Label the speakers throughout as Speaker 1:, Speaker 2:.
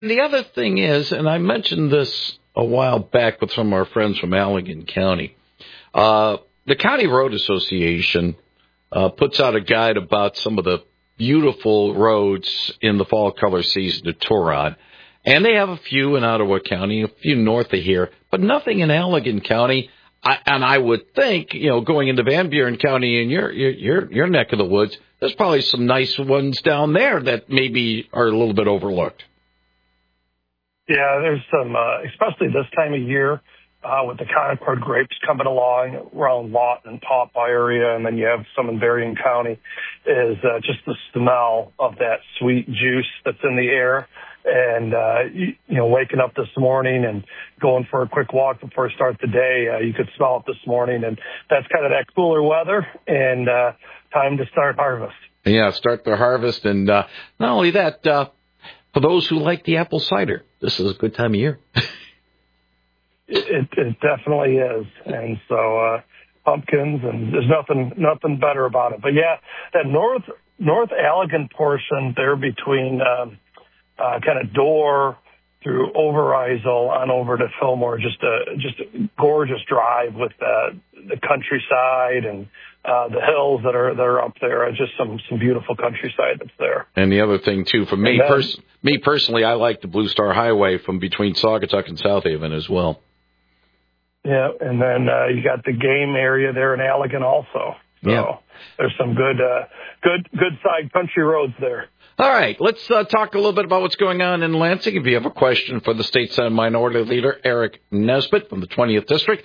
Speaker 1: The other thing is, and I mentioned this a while back with some of our friends from Allegan County, the County Road Association puts out a guide about some of the beautiful roads in the fall color season to tour on. And they have a few in Ottawa County, a few north of here, but nothing in Allegan County. And I would think, going into Van Buren County in your neck of the woods, there's probably some nice ones down there that maybe are a little bit overlooked.
Speaker 2: Yeah, there's some, especially this time of year, with the Concord grapes coming along around Lawton and Pawpaw area, and then you have some in Berrien County, is just the smell of that sweet juice that's in the air. And, waking up this morning and going for a quick walk before I start the day, you could smell it this morning. And that's kind of that cooler weather and time to start harvest.
Speaker 1: Yeah, start the harvest. And not only that, for those who like the apple cider, this is a good time of year.
Speaker 2: It definitely is. And so pumpkins, and there's nothing better about it. But, yeah, that North Allegan portion there between kind of Dorr through Overijssel on over to Fillmore, just a gorgeous drive with the countryside and the hills that are up there. Just some beautiful countryside that's there.
Speaker 1: And the other thing too, for me personally, I like the Blue Star Highway from between Saugatuck and South Haven as well.
Speaker 2: Yeah, and then you got the game area there in Allegan also. So
Speaker 1: yeah.
Speaker 2: There's some good side country roads there.
Speaker 1: All right, let's talk a little bit about what's going on in Lansing. If you have a question for the State Senate Minority Leader, Eric Nesbitt from the 20th District,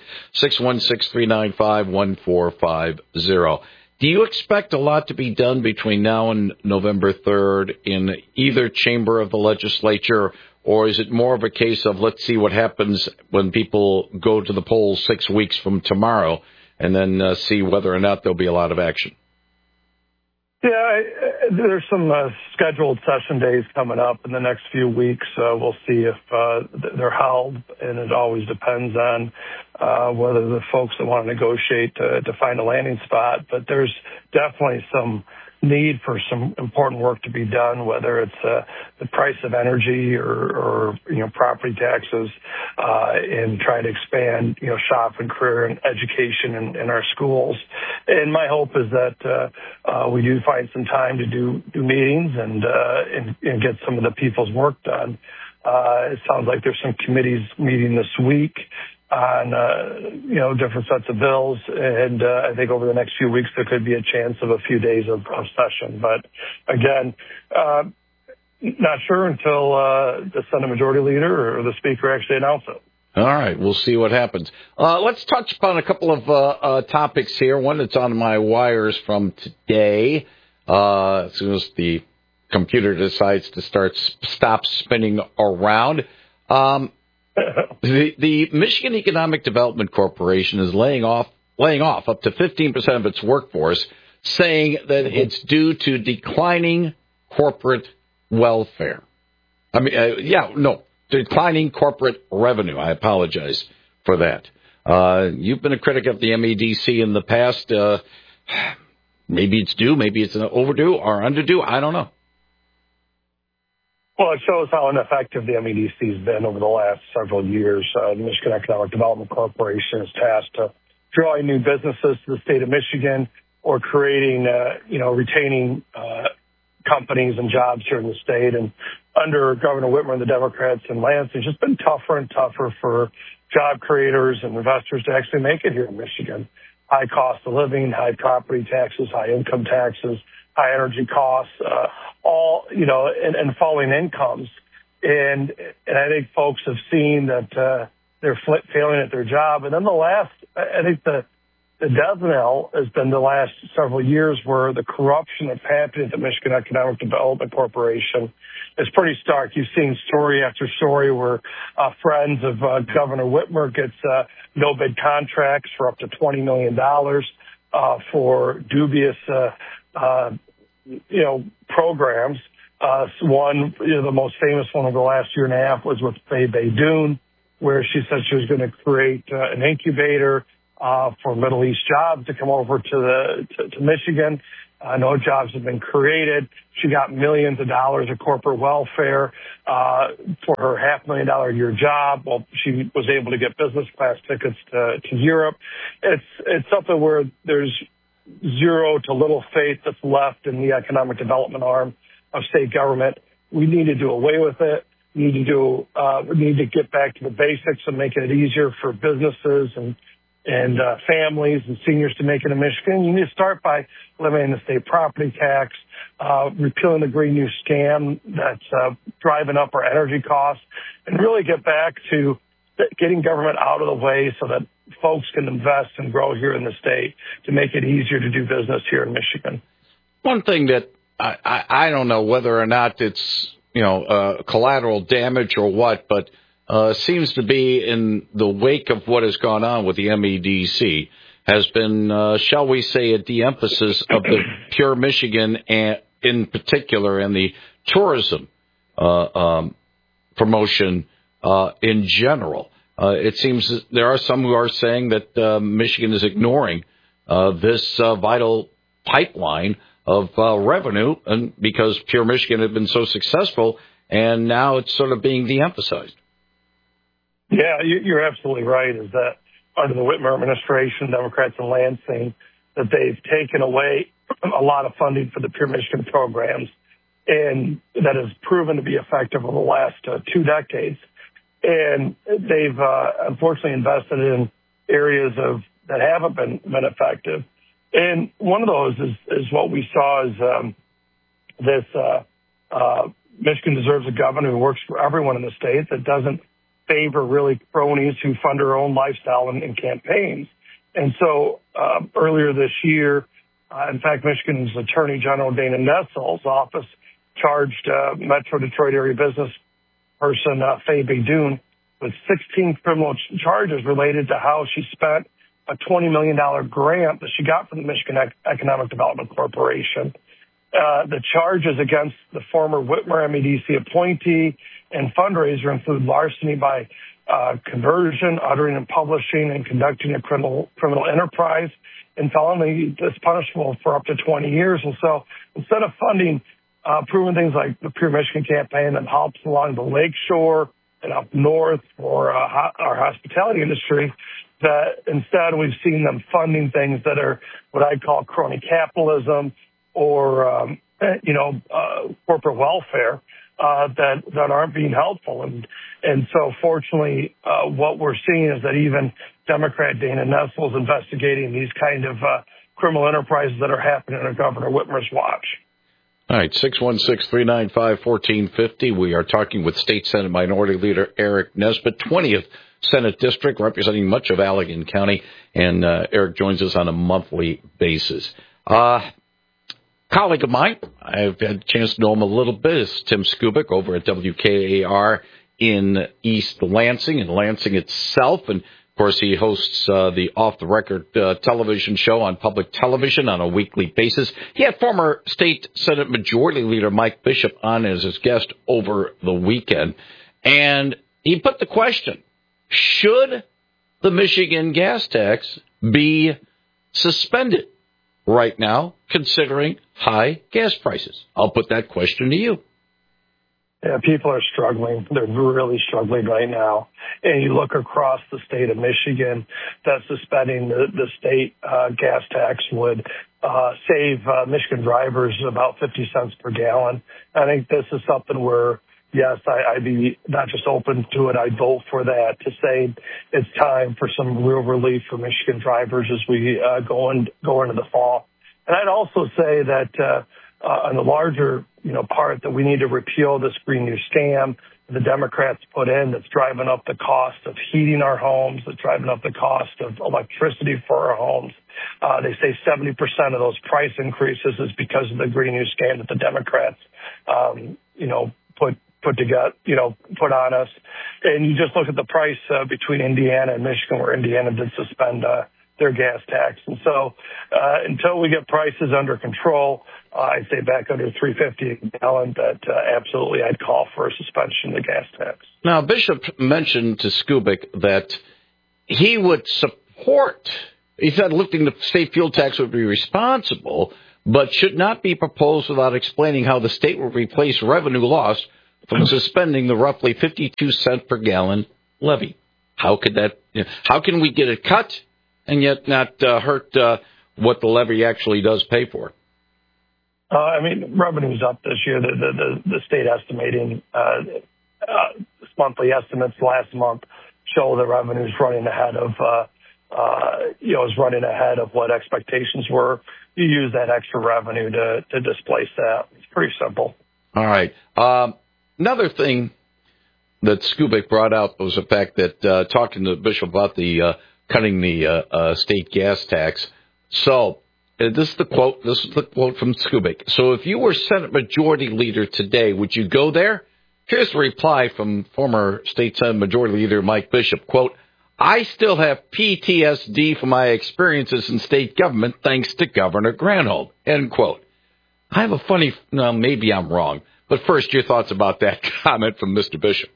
Speaker 1: 616-395-1450. Do you expect a lot to be done between now and November 3rd in either chamber of the legislature, or is it more of a case of let's see what happens when people go to the polls 6 weeks from tomorrow and then see whether or not there'll be a lot of action?
Speaker 2: Yeah, there's some scheduled session days coming up in the next few weeks. We'll see if they're held, and it always depends on whether the folks that want to negotiate to find a landing spot. But there's definitely some need for some important work to be done, whether it's the price of energy or property taxes, and trying to expand shop and career and education in our schools. And my hope is that we do find some time to do meetings and get some of the people's work done. It sounds like there's some committees meeting this week on different sets of bills, and I think over the next few weeks there could be a chance of a few days of session. But again, not sure until the Senate Majority Leader or the Speaker actually announce it.
Speaker 1: All right, we'll see what happens. Let's touch upon a couple of topics here. One that's on my wires from today. As soon as the computer decides to stop spinning around. The Michigan Economic Development Corporation is laying off up to 15% of its workforce, saying that it's due to declining corporate welfare. Declining corporate revenue. I apologize for that. You've been a critic of the MEDC in the past. Maybe it's due, maybe it's overdue or underdue. I don't know.
Speaker 2: Well, it shows how ineffective the MEDC has been over the last several years. The Michigan Economic Development Corporation is tasked to drawing new businesses to the state of Michigan or creating, retaining companies and jobs here in the state. And under Governor Whitmer and the Democrats in Lansing, it's just been tougher and tougher for job creators and investors to actually make it here in Michigan. High cost of living, high property taxes, high income taxes, high energy costs, and falling incomes. And I think folks have seen that they're failing at their job. And then I think the death knell has been the last several years where the corruption that's happened at the Michigan Economic Development Corporation is pretty stark. You've seen story after story where friends of Governor Whitmer gets no-bid contracts for up to $20 million for dubious programs. One, the most famous one of the last year and a half was with Faye Baydoun, where she said she was going to create an incubator for Middle East jobs to come over to Michigan. No jobs have been created. She got millions of dollars of corporate welfare for her $500,000 a year job. Well, she was able to get business class tickets to Europe. It's something where there's zero to little faith that's left in the economic development arm of state government. We need to do away with it. We need to get back to the basics of making it easier for businesses and families and seniors to make it in Michigan. You need to start by eliminating the state property tax, repealing the Green New Scam that's driving up our energy costs, and really get back to getting government out of the way so that folks can invest and grow here in the state to make it easier to do business here in Michigan.
Speaker 1: One thing that I don't know whether or not it's collateral damage or what, but seems to be in the wake of what has gone on with the MEDC has been, shall we say, a de-emphasis of the Pure Michigan and in particular and the tourism promotion in general. It seems that there are some who are saying that Michigan is ignoring this vital pipeline of revenue, and because Pure Michigan had been so successful, and now it's sort of being de-emphasized.
Speaker 2: Yeah, you're absolutely right, is that under the Whitmer administration, Democrats in Lansing, that they've taken away a lot of funding for the Pure Michigan programs, and that has proven to be effective over the last 2 decades. And they've unfortunately invested in areas that haven't been effective. And one of those is what we saw is this Michigan deserves a governor who works for everyone in the state, that doesn't favor really cronies who fund their own lifestyle in campaigns. And so earlier this year, in fact, Michigan's Attorney General Dana Nessel's office charged Metro Detroit area business person Faye Beydoun with 16 criminal charges related to how she spent a $20 million grant that she got from the Michigan Economic Development Corporation. The charges against the former Whitmer MEDC appointee and fundraiser include larceny by conversion, uttering and publishing and conducting a criminal enterprise, and felony that's punishable for up to 20 years. And so instead of funding proven things like the Pure Michigan campaign that helps along the lakeshore and up north for our hospitality industry, that instead we've seen them funding things that are what I'd call crony capitalism or, corporate welfare that aren't being helpful. And so fortunately, what we're seeing is that even Democrat Dana Nessel is investigating these kind of criminal enterprises that are happening under Governor Whitmer's watch.
Speaker 1: All right, 616-395-1450. We are talking with State Senate Minority Leader Eric Nesbitt, 20th Senate District, representing much of Allegan County, and Eric joins us on a monthly basis. Colleague of mine, I've had a chance to know him a little bit, is Tim Skubic over at WKAR in East Lansing and Lansing itself. And, of course, he hosts the Off the Record television show on public television on a weekly basis. He had former State Senate Majority Leader Mike Bishop on as his guest over the weekend. And he put the question, should the Michigan gas tax be suspended right now, considering high gas prices? I'll put that question to you.
Speaker 2: Yeah, people are struggling. They're really struggling right now. And you look across the state of Michigan, that suspending the state gas tax would save Michigan drivers about 50 cents per gallon. I think this is something where, yes, I'd be not just open to it, I'd vote for that to say it's time for some real relief for Michigan drivers as we go into the fall. And I'd also say that on the larger part that we need to repeal this Green New Scam the Democrats put in that's driving up the cost of heating our homes, that's driving up the cost of electricity for our homes. They say 70% of those price increases is because of the Green New Scam that the Democrats, put on us. And you just look at the price between Indiana and Michigan, where Indiana did suspend their gas tax. And so until we get prices under control, I'd say back under $3.50 a gallon, that absolutely I'd call for a suspension of the gas tax.
Speaker 1: Now, Bishop mentioned to Skubic that he would support, he said lifting the state fuel tax would be responsible, but should not be proposed without explaining how the state will replace revenue lost from suspending the roughly 52-cent per gallon levy. How can we get it cut and yet not hurt what the levy actually does pay for?
Speaker 2: Revenue's up this year. The state estimating monthly estimates last month show the revenue's running ahead of what expectations were. You use that extra revenue to displace that. It's pretty simple.
Speaker 1: All right. Another thing that Skubic brought out was the fact that talking to Bishop about the cutting the state gas tax. So this is the quote. This is the quote from Skubic. So if you were Senate Majority Leader today, would you go there? Here's the reply from former State Senate Majority Leader Mike Bishop. Quote, I still have PTSD from my experiences in state government thanks to Governor Granholm. End quote. I have a funny, maybe I'm wrong. But first, your thoughts about that comment from Mr. Bishop.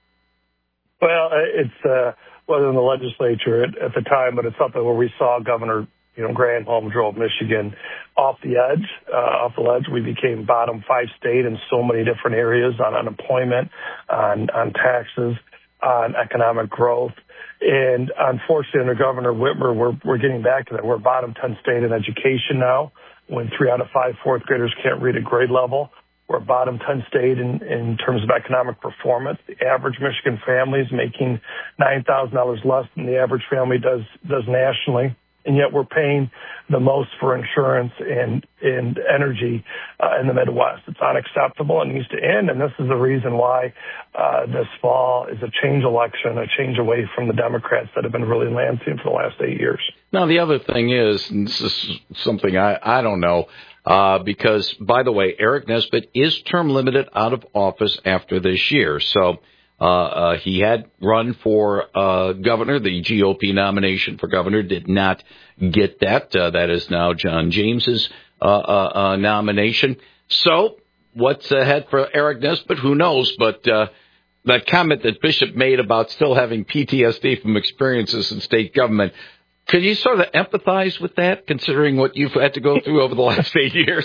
Speaker 2: Well, it's wasn't in the legislature at the time, but it's something where we saw Governor Granholm drove Michigan off the ledge. We became bottom 5 state in so many different areas on unemployment, on taxes, on economic growth. And unfortunately, under Governor Whitmer, we're getting back to that. We're bottom 10 state in education now, when 3 out of 5 fourth graders can't read at grade level. We're bottom 10 state in terms of economic performance. The average Michigan family is making $9,000 less than the average family does nationally. And yet we're paying the most for insurance and energy in the Midwest. It's unacceptable. It needs to end. And this is the reason why this fall is a change election, a change away from the Democrats that have been really lancing for the last 8 years.
Speaker 1: Now, the other thing is, and this is something I don't know, because, by the way, Eric Nesbitt is term limited out of office after this year. So he had run for governor. The GOP nomination for governor did not get that. That is now John James's nomination. So what's ahead for Eric Nesbitt? Who knows? But that comment that Bishop made about still having PTSD from experiences in state government, can you sort of empathize with that, considering what you've had to go through over the last 8 years?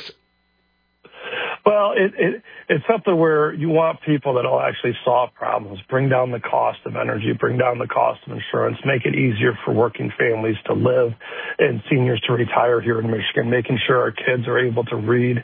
Speaker 2: Well, it's something where you want people that will actually solve problems, bring down the cost of energy, bring down the cost of insurance, make it easier for working families to live and seniors to retire here in Michigan, making sure our kids are able to read,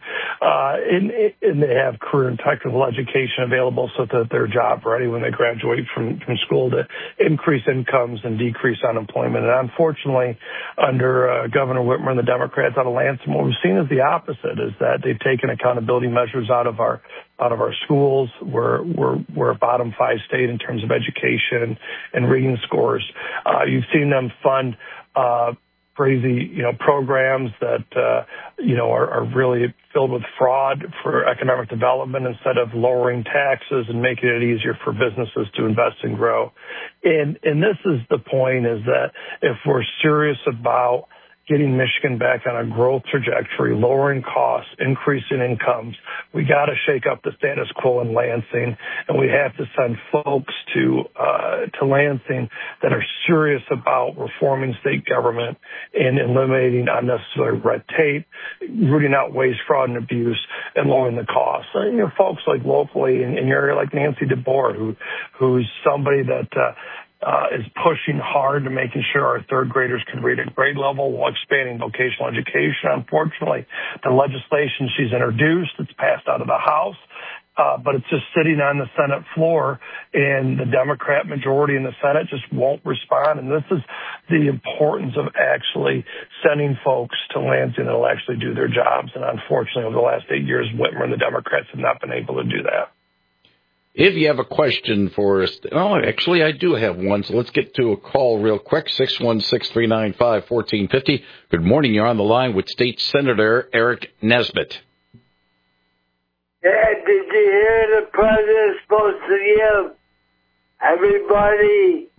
Speaker 2: and they have career and technical education available so that they're job ready when they graduate from school, to increase incomes and decrease unemployment. And unfortunately, under Governor Whitmer and the Democrats out of Lansing, what we've seen is the opposite, is that they've taken accountability measures out of our schools. We're a bottom 5 state in terms of education and reading scores. You've seen them fund crazy, programs that are really filled with fraud for economic development instead of lowering taxes and making it easier for businesses to invest and grow. And this is the point, is that if we're serious about getting Michigan back on a growth trajectory, lowering costs, increasing incomes, we got to shake up the status quo in Lansing, and we have to send folks to Lansing that are serious about reforming state government and eliminating unnecessary red tape, rooting out waste, fraud, and abuse, and lowering the costs. Folks like locally in your area, like Nancy DeBoer, who's somebody that is pushing hard to making sure our third graders can read at grade level while expanding vocational education. Unfortunately, the legislation she's introduced, it's passed out of the House, but it's just sitting on the Senate floor, and the Democrat majority in the Senate just won't respond. And this is the importance of actually sending folks to Lansing that will actually do their jobs. And unfortunately, over the last 8 years, Whitmer and the Democrats have not been able to do that.
Speaker 1: If you have a question for us, actually, I do have one, so let's get to a call real quick, 616-395-1450. Good morning. You're on the line with State Senator Eric Nesbitt.
Speaker 3: Yeah, did you hear the president's supposed to give everybody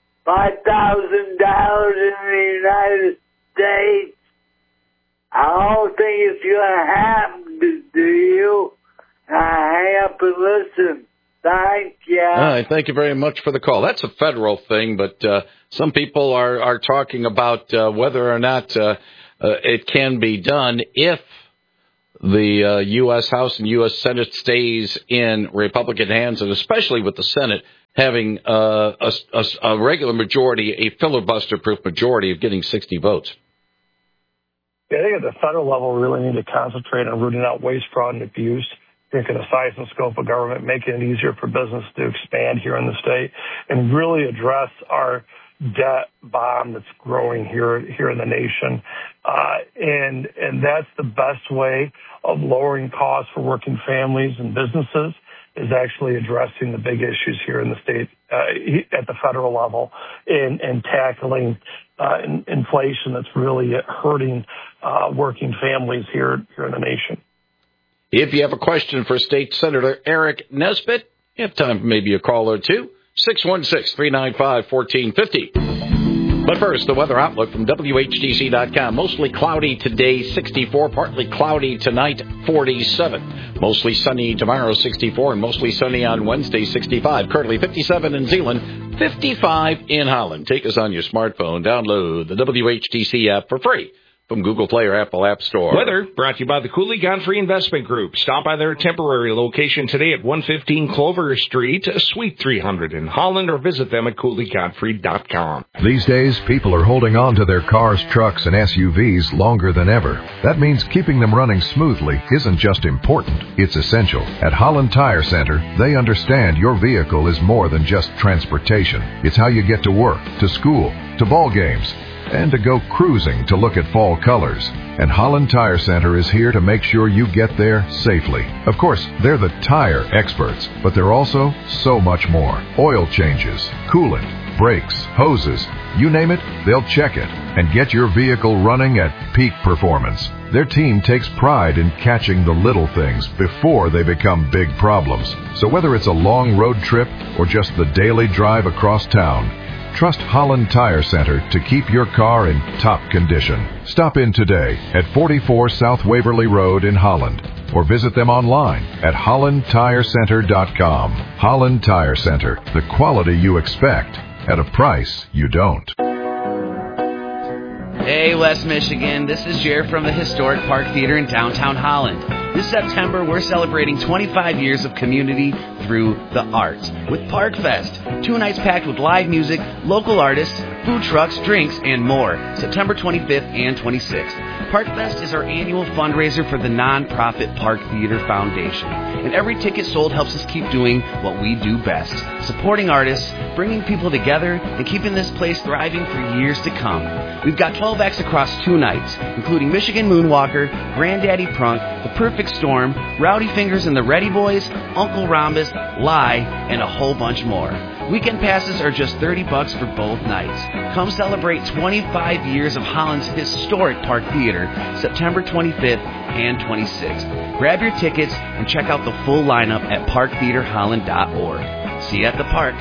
Speaker 3: $5,000 in the United States? I don't think it's going to happen, do you? Hang up and listen. Thank you.
Speaker 1: All right, thank you very much for the call. That's a federal thing, but some people are talking about whether or not it can be done if the U.S. House and U.S. Senate stays in Republican hands, and especially with the Senate having a regular majority, a filibuster-proof majority of getting 60 votes.
Speaker 2: Yeah, I think at the federal level, we really need to concentrate on rooting out waste, fraud, and abuse, thinking the size and scope of government, making it easier for business to expand here in the state, and really address our debt bomb that's growing here in the nation. And that's the best way of lowering costs for working families and businesses, is actually addressing the big issues here in the state at the federal level and tackling inflation that's really hurting working families here in the nation.
Speaker 1: If you have a question for State Senator Eric Nesbitt, you have time for maybe a call or two. 616-395-1450. But first, the weather outlook from WHTC.com. Mostly cloudy today, 64. Partly cloudy tonight, 47. Mostly sunny tomorrow, 64. And mostly sunny on Wednesday, 65. Currently 57 in Zeeland, 55 in Holland. Take us on your smartphone. Download the WHTC app for free from Google Play or Apple App Store.
Speaker 4: Weather brought to you by the Cooley Godfrey Investment Group. Stop by their temporary location today at 115 Clover Street, Suite 300 in Holland, or visit them at CooleyGodfrey.com.
Speaker 5: These days, people are holding on to their cars, trucks, and SUVs longer than ever. That means keeping them running smoothly isn't just important, it's essential. At Holland Tire Center, they understand your vehicle is more than just transportation. It's how you get to work, to school, to ball games, and to go cruising to look at fall colors. And Holland Tire Center is here to make sure you get there safely. Of course, they're the tire experts, but they're also so much more. Oil changes, coolant, brakes, hoses, you name it, they'll check it and get your vehicle running at peak performance. Their team takes pride in catching the little things before they become big problems. So whether it's a long road trip or just the daily drive across town, trust Holland Tire Center to keep your car in top condition. Stop in today at 44 South Waverly Road in Holland, or visit them online at hollandtirecenter.com. Holland Tire Center, the quality you expect at a price you don't.
Speaker 6: Hey, West Michigan, this is Jared from the Historic Park Theater in downtown Holland. This September, we're celebrating 25 years of community through the arts with Park Fest. 2 nights packed with live music, local artists, food trucks, drinks, and more. September 25th and 26th. Park Fest is our annual fundraiser for the nonprofit Park Theater Foundation. And every ticket sold helps us keep doing what we do best. Supporting artists, bringing people together, and keeping this place thriving for years to come. We've got 12 acts across 2 nights, including Michigan Moonwalker, Granddaddy Prunk, The Perfect Storm, Rowdy Fingers and the Ready Boys, Uncle Rhombus, Lie, and a whole bunch more. Weekend passes are just $30 for both nights. Come celebrate 25 years of Holland's historic Park Theater, September 25th and 26th. Grab your tickets and check out the full lineup at parktheaterholland.org. See you at the park.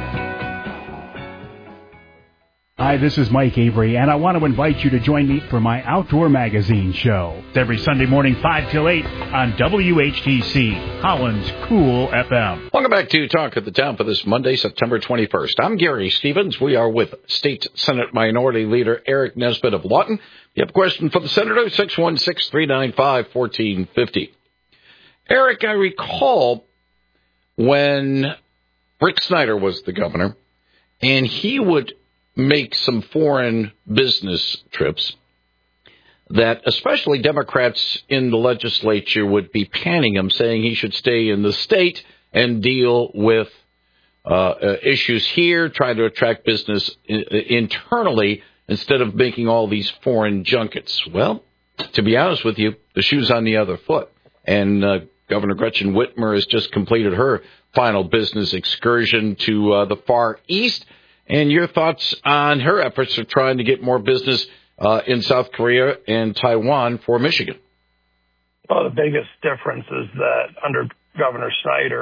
Speaker 7: Hi, this is Mike Avery, and I want to invite you to join me for my Outdoor Magazine show. It's every Sunday morning, 5 till 8 on WHTC, Holland's Cool FM.
Speaker 1: Welcome back to Talk of the Town for this Monday, September 21st. I'm Gary Stevens. We are with State Senate Minority Leader Eric Nesbitt of Lawton. You have a question for the Senator, 616-395-1450. Eric, I recall when Rick Snyder was the governor, and he would make some foreign business trips that especially Democrats in the legislature would be panning him, saying he should stay in the state and deal with issues here, try to attract business internally instead of making all these foreign junkets. Well, to be honest with you, the shoe's on the other foot. And Governor Gretchen Whitmer has just completed her final business excursion to the Far East. And your thoughts on her efforts of trying to get more business in South Korea and Taiwan for Michigan?
Speaker 2: Well, the biggest difference is that under Governor Snyder,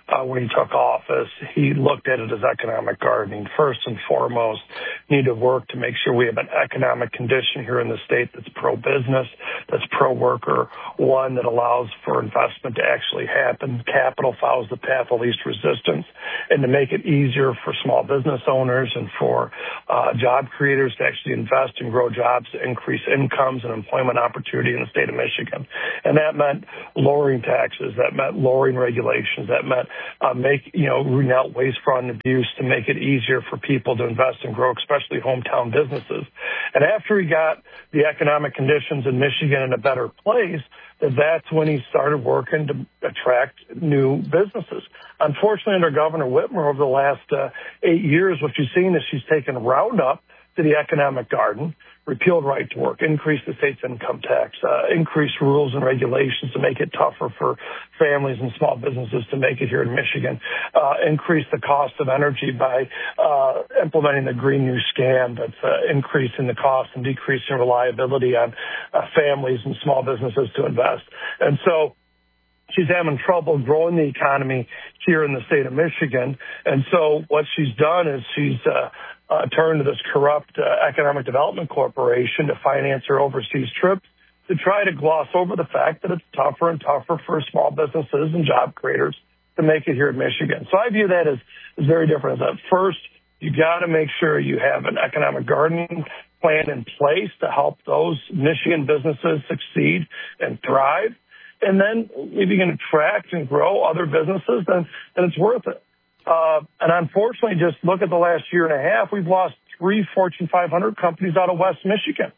Speaker 2: when he took office, he looked at it as economic gardening. First and foremost, need to work to make sure we have an economic condition here in the state that's pro-business, that's pro-worker, one that allows for investment to actually happen. Capital follows the path of least resistance, and to make it easier for small business owners and for job creators to actually invest and grow jobs, to increase incomes and employment opportunity in the state of Michigan. And that meant lowering taxes. That meant lowering regulations. That meant rooting out waste, fraud, and abuse to make it easier for people to invest and grow, especially hometown businesses. And after he got the economic conditions in Michigan in a better place, that's when he started working to attract new businesses. Unfortunately, under Governor Whitmer over the last 8 years, what you've seen is she's taken Roundup to the economic garden, repealed right to work, increased the state's income tax, increased rules and regulations to make it tougher for families and small businesses to make it here in Michigan, increased the cost of energy by implementing the Green New Scam that's increasing the cost and decreasing reliability on families and small businesses to invest. And so she's having trouble growing the economy here in the state of Michigan. And so what she's done is she's turned to this corrupt Economic Development Corporation to finance her overseas trips to try to gloss over the fact that it's tougher and tougher for small businesses and job creators to make it here in Michigan. So I view that as very different. That first, you got to make sure you have an economic gardening plan in place to help those Michigan businesses succeed and thrive. And then if you can attract and grow other businesses, then it's worth it. And unfortunately, just look at the last year and a half, we've lost 3 Fortune 500 companies out of West Michigan.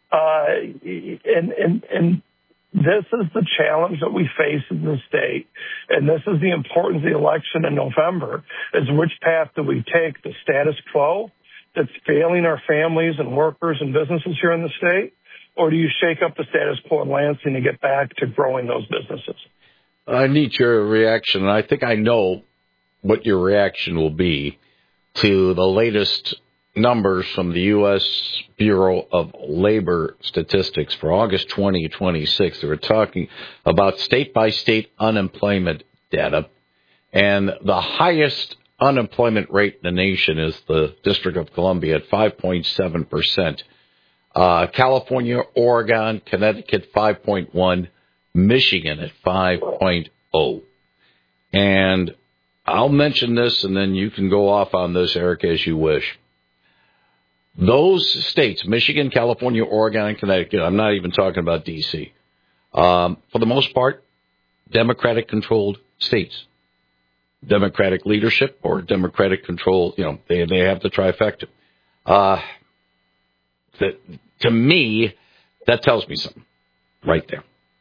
Speaker 2: And this is the challenge that we face in the state. And this is the importance of the election in November, is which path do we take? The status quo that's failing our families and workers and businesses here in the state? Or do you shake up the status quo in Lansing and get back to growing those businesses?
Speaker 1: I need your reaction, and I think I know what your reaction will be to the latest numbers from the U.S. Bureau of Labor Statistics for August 2026. They were talking about state-by-state unemployment data, and the highest unemployment rate in the nation is the District of Columbia at 5.7%. California, Oregon, Connecticut 5.1%, Michigan at 5.0%. And I'll mention this, and then you can go off on this, Eric, as you wish. Those states, Michigan, California, Oregon, and Connecticut, I'm not even talking about D.C., for the most part, Democratic-controlled states. Democratic leadership or Democratic control, they have the trifecta. To me, that tells me something right there.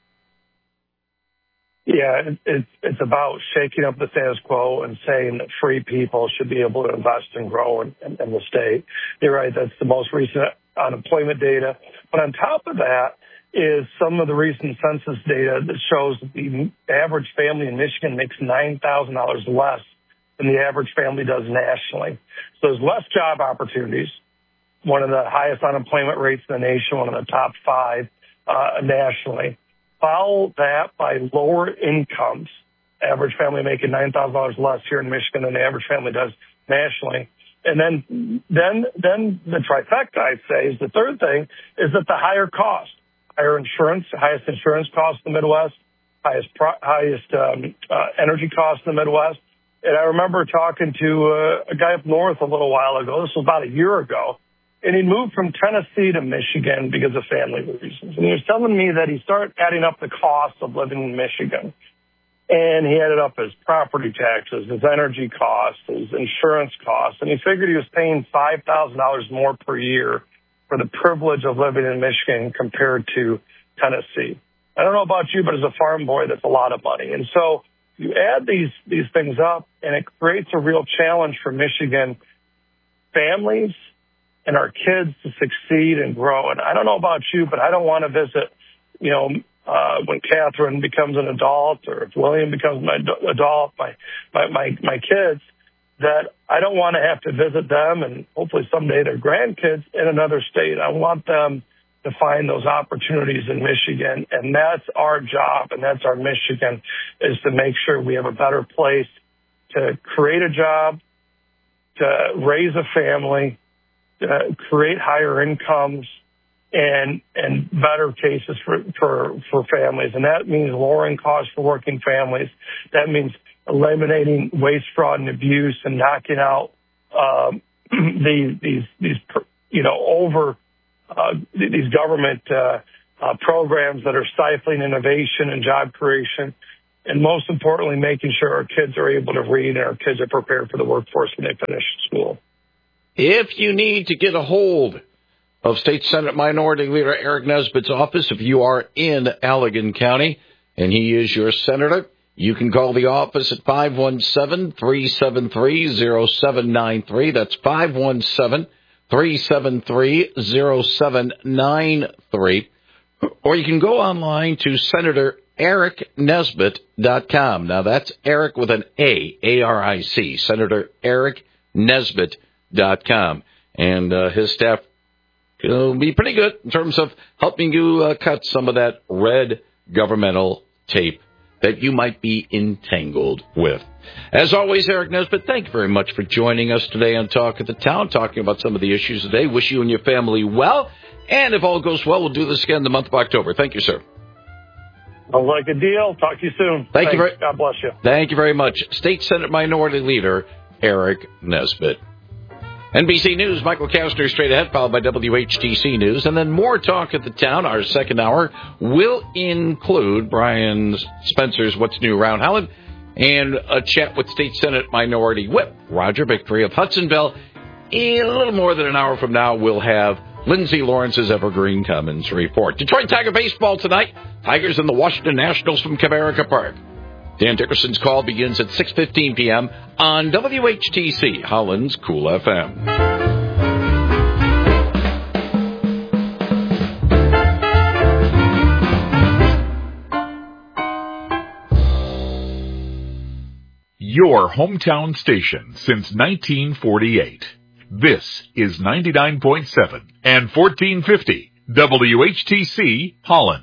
Speaker 2: Yeah, it's about shaking up the status quo and saying that free people should be able to invest and grow in the state. You're right, that's the most recent unemployment data. But on top of that is some of the recent census data that shows that the average family in Michigan makes $9,000 less than the average family does nationally. So there's less job opportunities, one of the highest unemployment rates in the nation, one of the top 5 nationally. Follow that by lower incomes, average family making $9,000 less here in Michigan than the average family does nationally. And then the trifecta, I'd say, is the third thing, is that the higher cost, higher insurance, the highest insurance cost in the Midwest, highest energy cost in the Midwest. And I remember talking to a guy up north a little while ago. This was about a year ago. And he moved from Tennessee to Michigan because of family reasons. And he was telling me that he started adding up the cost of living in Michigan. And he added up his property taxes, his energy costs, his insurance costs. And he figured he was paying $5,000 more per year for the privilege of living in Michigan compared to Tennessee. I don't know about you, but as a farm boy, that's a lot of money. And so you add these things up, and it creates a real challenge for Michigan families and our kids to succeed and grow. And I don't know about you, but I don't want to visit, when Catherine becomes an adult, or if William becomes an adult, my kids, that I don't want to have to visit them and hopefully someday their grandkids in another state. I want them to find those opportunities in Michigan. And that's our job, and that's our Michigan, is to make sure we have a better place to create a job, to raise a family, to create higher incomes, and better cases for families. And that means lowering costs for working families. That means eliminating waste, fraud, and abuse, and knocking out these government programs that are stifling innovation and job creation. And most importantly, making sure our kids are able to read and our kids are prepared for the workforce when they finish school.
Speaker 1: If you need to get a hold of State Senate Minority Leader Eric Nesbitt's office, if you are in Allegan County and he is your senator, you can call the office at 517-373-0793. That's 517-373-0793. Or you can go online to SenatorEricNesbitt.com. Now, that's Eric with an A, A-R-I-C, SenatorEricNesbitt.com. And his staff will be pretty good in terms of helping you cut some of that red governmental tape that you might be entangled with. As always, Eric Nesbitt, thank you very much for joining us today on Talk of the Town, talking about some of the issues today. Wish you and your family well. And if all goes well, we'll do this again in the month of October. Thank you, sir.
Speaker 2: Sounds like a deal. Talk to you soon.
Speaker 1: Thank you.
Speaker 2: God bless you.
Speaker 1: Thank you very much. State Senate Minority Leader Eric Nesbitt. NBC News, Michael Kastner straight ahead, followed by WHTC News. And then more Talk at the Town. Our second hour will include Brian Spencer's What's New Around Holland and a chat with State Senate Minority Whip Roger Victory of Hudsonville. In a little more than an hour from now, we'll have Lindsay Lawrence's Evergreen Commons report. Detroit Tiger baseball tonight. Tigers and the Washington Nationals from Comerica Park. Dan Dickerson's call begins at 6:15 p.m. on WHTC, Holland's Cool FM.
Speaker 8: Your hometown station since 1948. This is 99.7 and 1450 WHTC, Holland.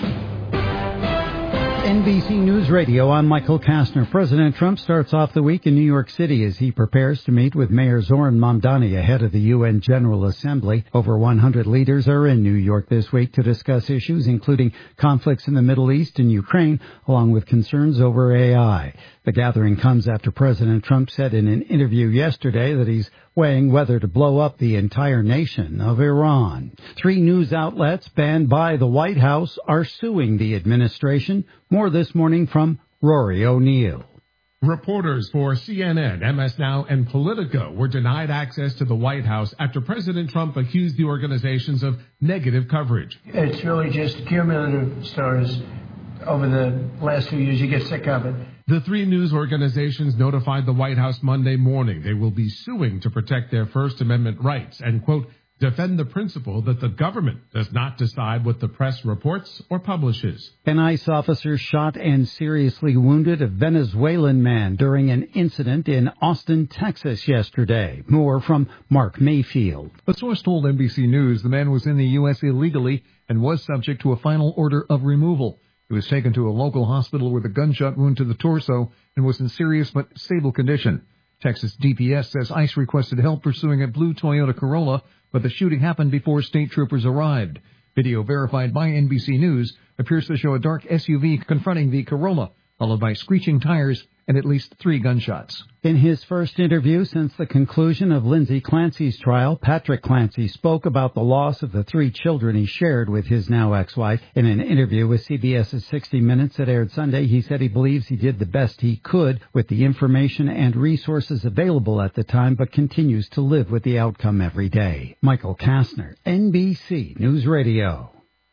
Speaker 9: NBC News Radio, I'm Michael Kastner. President Trump starts off the week in New York City as he prepares to meet with Mayor Zoran Mamdani ahead of the UN General Assembly. Over 100 leaders are in New York this week to discuss issues including conflicts in the Middle East and Ukraine, along with concerns over AI. The gathering comes after President Trump said in an interview yesterday that he's weighing whether to blow up the entire nation of Iran. 3 news outlets banned by the White House are suing the administration. More this morning from Rory O'Neill.
Speaker 10: Reporters for CNN, MS Now, and Politico were denied access to the White House after President Trump accused the organizations of negative coverage.
Speaker 11: It's really just cumulative stories. Over the last few years, you get sick of it.
Speaker 10: The 3 news organizations notified the White House Monday morning they will be suing to protect their First Amendment rights and, quote, defend the principle that the government does not decide what the press reports or publishes.
Speaker 9: An ICE officer shot and seriously wounded a Venezuelan man during an incident in Austin, Texas yesterday. More from Mark Mayfield.
Speaker 12: A source told NBC News the man was in the U.S. illegally and was subject to a final order of removal. He was taken to a local hospital with a gunshot wound to the torso and was in serious but stable condition. Texas DPS says ICE requested help pursuing a blue Toyota Corolla, but the shooting happened before state troopers arrived. Video verified by NBC News appears to show a dark SUV confronting the Corolla, followed by screeching tires and at least 3 gunshots.
Speaker 9: In his first interview since the conclusion of Lindsay Clancy's trial, Patrick Clancy spoke about the loss of the 3 children he shared with his now ex-wife. In an interview with CBS's 60 Minutes that aired Sunday, he said he believes he did the best he could with the information and resources available at the time, but continues to live with the outcome every day. Michael Kastner, NBC News Radio.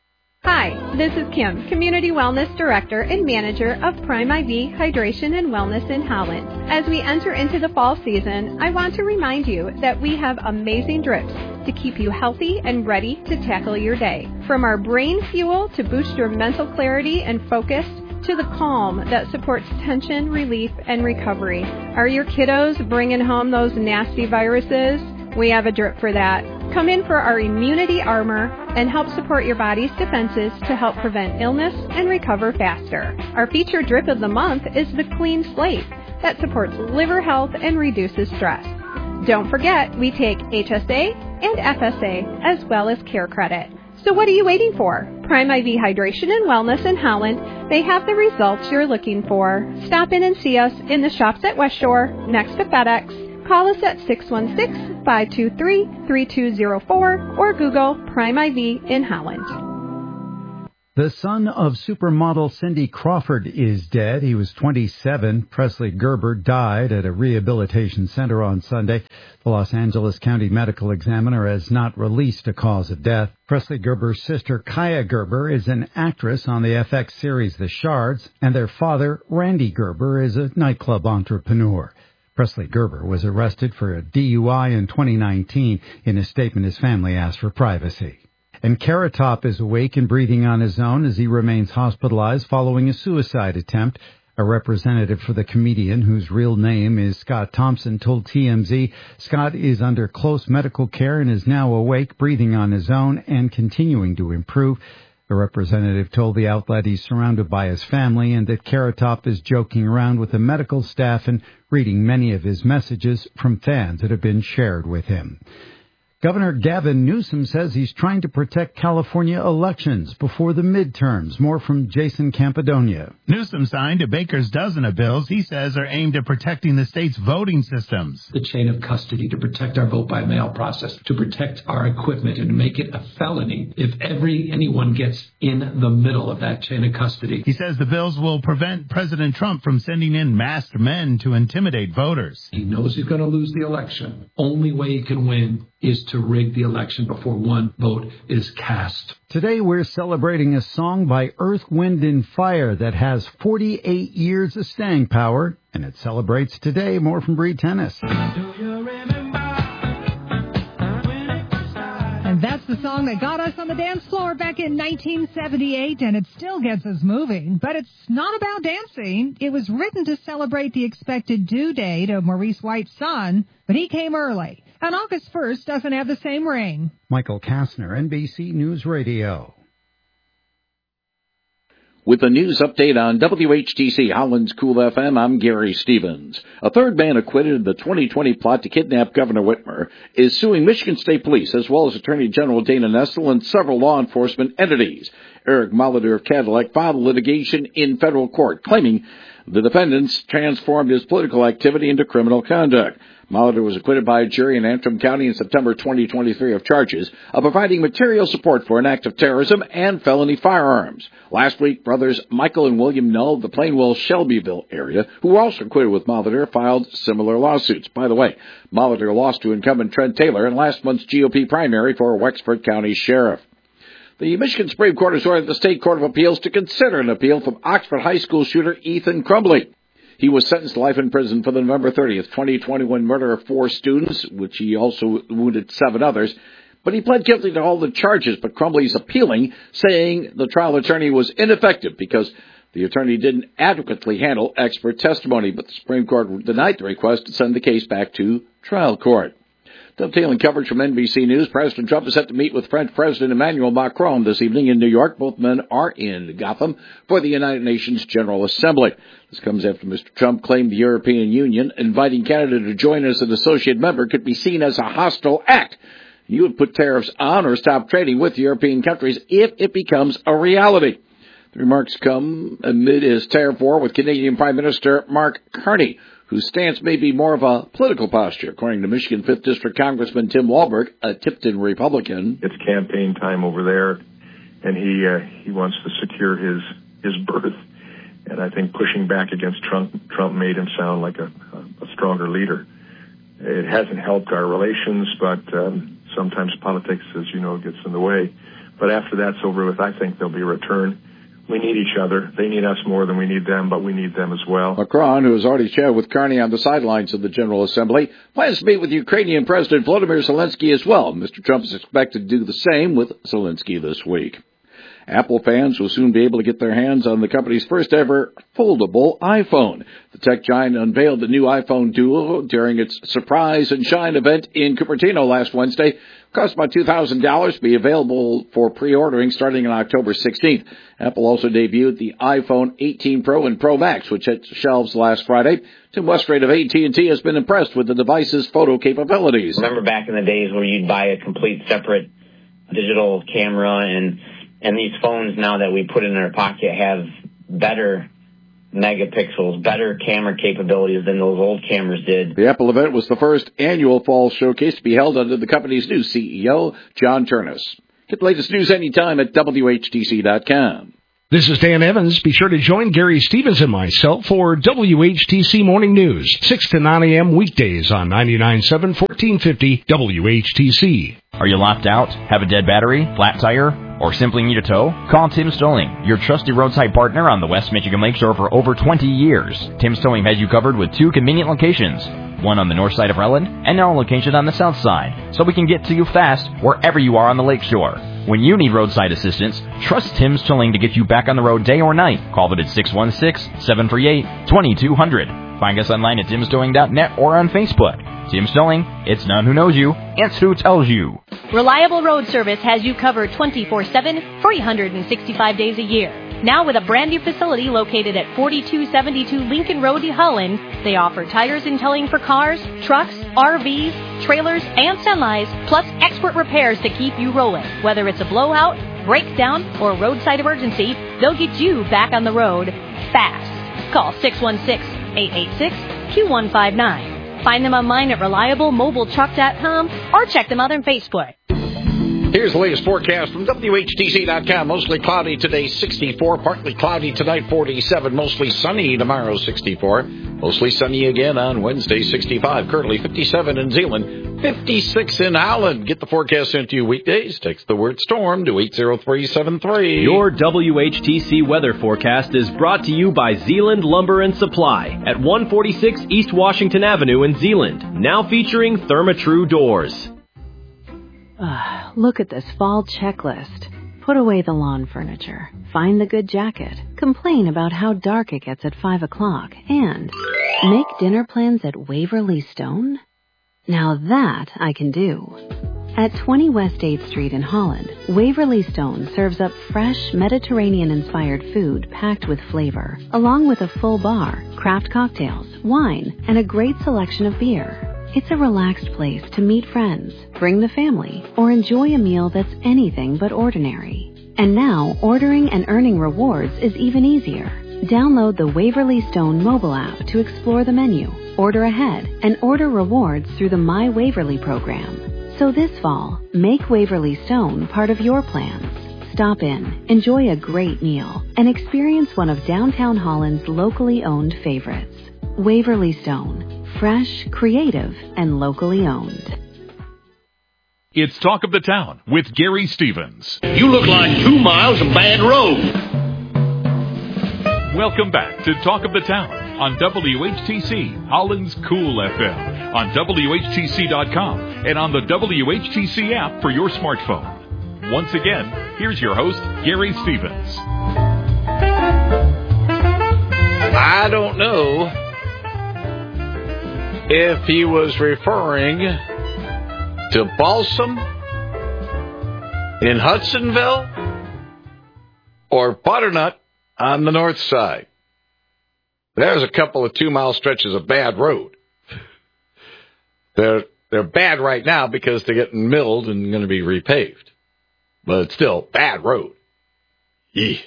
Speaker 13: Hi, this is Kim, Community Wellness Director and Manager of Prime IV Hydration and Wellness in Holland. As we enter into the fall season, I want to remind you that we have amazing drips to keep you healthy and ready to tackle your day. From our brain fuel to boost your mental clarity and focus, to the calm that supports tension, relief, and recovery. Are your kiddos bringing home those nasty viruses? We have a drip for that. Come in for our immunity armor and help support your body's defenses to help prevent illness and recover faster. Our featured drip of the month is the Clean Slate. that supports liver health and reduces stress. Don't forget, we take HSA and FSA as well as Care Credit. So what are you waiting for? Prime IV Hydration and Wellness in Holland. They have the results you're looking for. Stop in and see us in the shops at West Shore, next to FedEx. Call us at 616-523-3204 or Google Prime IV in Holland.
Speaker 9: The son of supermodel Cindy Crawford is dead. He was 27. Presley Gerber died at a rehabilitation center on Sunday. The Los Angeles County Medical Examiner has not released a cause of death. Presley Gerber's sister, Kaya Gerber, is an actress on the FX series The Shards, and their father, Randy Gerber, is a nightclub entrepreneur. Presley Gerber was arrested for a DUI in 2019. In a statement, his family asked for privacy. And Carrot Top is awake and breathing on his own as he remains hospitalized following a suicide attempt. A representative for the comedian, whose real name is Scott Thompson, told TMZ Scott is under close medical care and is now awake, breathing on his own, and continuing to improve. The representative told the outlet he's surrounded by his family and that Carrot Top is joking around with the medical staff and reading many of his messages from fans that have been shared with him. Governor Gavin Newsom says he's trying to protect California elections before the midterms. More from Jason Campidonia.
Speaker 14: Newsom signed a baker's dozen of bills he says are aimed at protecting the state's voting systems.
Speaker 15: The chain of custody to protect our vote-by-mail process, to protect our equipment and to make it a felony if anyone gets in the middle of that chain of custody.
Speaker 14: He says the bills will prevent President Trump from sending in masked men to intimidate voters.
Speaker 15: He knows he's going to lose the election. Only way he can win is to rig the election before one vote is cast.
Speaker 9: Today we're celebrating a song by Earth, Wind and Fire that has 48 years of staying power, and it celebrates today. More from Bree Tennis.
Speaker 16: And that's the song that got us on the dance floor back in 1978, and it still gets us moving. But it's not about dancing. It was written to celebrate the expected due date of Maurice White's son, but he came early. And August 1st doesn't have the same ring.
Speaker 9: Michael Kastner, NBC News Radio.
Speaker 1: With a news update on WHTC Holland's Cool FM, I'm Gary Stevens. A third man acquitted in the 2020 plot to kidnap Governor Whitmer is suing Michigan State Police as well as Attorney General Dana Nessel and several law enforcement entities. Eric Molitor of Cadillac filed litigation in federal court, claiming the defendants transformed his political activity into criminal conduct. Molitor was acquitted by a jury in Antrim County in September 2023 of charges of providing material support for an act of terrorism and felony firearms. Last week, brothers Michael and William Null of the Plainwell-Shelbyville area, who were also acquitted with Molitor, filed similar lawsuits. By the way, Molitor lost to incumbent Trent Taylor in last month's GOP primary for Wexford County Sheriff. The Michigan Supreme Court has ordered the State Court of Appeals to consider an appeal from Oxford High School shooter Ethan Crumbley. He was sentenced to life in prison for the November 30th, 2021 murder of 4 students, which he also wounded 7 others. But he pled guilty to all the charges, but Crumbley's appealing, saying the trial attorney was ineffective because the attorney didn't adequately handle expert testimony. But the Supreme Court denied the request to send the case back to trial court. Dovetailing coverage from NBC News, President Trump is set to meet with French President Emmanuel Macron this evening in New York. Both men are in Gotham for the United Nations General Assembly. This comes after Mr. Trump claimed the European Union inviting Canada to join as an associate member could be seen as a hostile act. You would put tariffs on or stop trading with European countries if it becomes a reality. The remarks come amid his tariff war with Canadian Prime Minister Mark Carney, whose stance may be more of a political posture, according to Michigan 5th District Congressman Tim Walberg, a Tipton Republican.
Speaker 17: It's campaign time over there, and he wants to secure his berth. And I think pushing back against Trump made him sound like a stronger leader. It hasn't helped our relations, but sometimes politics, as you know, gets in the way. But after that's over with, I think there'll be a return. We need each other. They need us more than we need them, but we need them as well.
Speaker 1: Macron, who has already chatted with Carney on the sidelines of the General Assembly, plans to meet with Ukrainian President Volodymyr Zelensky as well. Mr. Trump is expected to do the same with Zelensky this week. Apple fans will soon be able to get their hands on the company's first ever foldable iPhone. The tech giant unveiled the new iPhone Duo during its Surprise and Shine event in Cupertino last Wednesday. Cost about $2,000, be available for pre-ordering starting on October 16th. Apple also debuted the iPhone 18 Pro and Pro Max, which hit shelves last Friday. Tim Westrate of AT&T has been impressed with the device's photo capabilities.
Speaker 18: Remember back in the days where you'd buy a complete separate digital camera, and these phones now that we put in our pocket have better megapixels, better camera capabilities than those old cameras did.
Speaker 1: The Apple event was the first annual fall showcase to be held under the company's new CEO, John Ternus. Get the latest news anytime at WHTC.com.
Speaker 4: This is Dan Evans. Be sure to join Gary Stevens and myself for WHTC Morning News, 6 to 9 a.m. weekdays on 99.7, 1450 WHTC.
Speaker 19: Are you locked out? Have a dead battery? Flat tire? Or simply need a tow? Call Tim's Towing, your trusted roadside partner on the West Michigan Lakeshore for over 20 years. Tim's Towing has you covered with 2 convenient locations, one on the north side of Relland and now a location on the south side, so we can get to you fast wherever you are on the lakeshore. When you need roadside assistance, trust Tim's Towing to get you back on the road day or night. Call them at 616-738-2200. Find us online at timstowing.net or on Facebook. Tim's Towing, it's not who knows you, it's who tells you.
Speaker 20: Reliable Road Service has you covered 24/7, 365 days a year. Now with a brand new facility located at 4272 Lincoln Road, Holland, they offer tires and towing for cars, trucks, RVs, trailers, and semis, plus expert repairs to keep you rolling. Whether it's a blowout, breakdown, or roadside emergency, they'll get you back on the road fast. Call 616-886-2159. Find them online at reliablemobiletruck.com or check them out on Facebook.
Speaker 1: Here's the latest forecast from WHTC.com. Mostly cloudy today, 64. Partly cloudy tonight, 47. Mostly sunny tomorrow, 64. Mostly sunny again on Wednesday, 65. Currently 57 in Zeeland, 56 in Holland. Get the forecast sent to you weekdays. Text the word storm to 80373.
Speaker 21: Your WHTC weather forecast is brought to you by Zeeland Lumber and Supply at 146 East Washington Avenue in Zeeland. Now featuring Therma-Tru doors.
Speaker 22: Look at this fall checklist. Put away the lawn furniture. Find the good jacket. Complain about how dark it gets at 5 o'clock. And make dinner plans at Waverly Stone? Now that I can do. At 20 West 8th Street in Holland, Waverly Stone serves up fresh Mediterranean-inspired food packed with flavor, along with a full bar, craft cocktails, wine, and a great selection of beer. It's a relaxed place to meet friends, bring the family, or enjoy a meal that's anything but ordinary. And now, ordering and earning rewards is even easier. Download the Waverly Stone mobile app to explore the menu, order ahead, and order rewards through the My Waverly program. So this fall, make Waverly Stone part of your plans. Stop in, enjoy a great meal, and experience one of downtown Holland's locally owned favorites. Waverly Stone. Fresh, creative, and locally owned.
Speaker 8: It's Talk of the Town with Gary Stevens.
Speaker 23: You look like 2 miles of bad road.
Speaker 8: Welcome back to Talk of the Town on WHTC, Holland's Cool FM, on WHTC.com, and on the WHTC app for your smartphone. Once again, here's your host, Gary Stevens.
Speaker 1: I don't know if he was referring to Balsam in Hudsonville or Butternut on the north side. There's a couple of 2-mile stretches of bad road. They're bad right now because they're getting milled and going to be repaved. But it's still bad road. Yee.